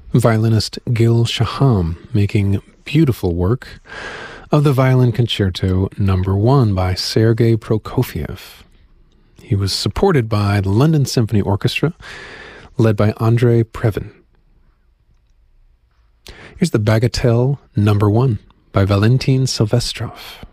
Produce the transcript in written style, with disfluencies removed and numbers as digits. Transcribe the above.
violinist Gil Shaham making beautiful work of the Violin Concerto No. 1 by Sergei Prokofiev. He was supported by the London Symphony Orchestra, led by Andrei Previn. Here's the Bagatelle No. 1 by Valentin Silvestrov.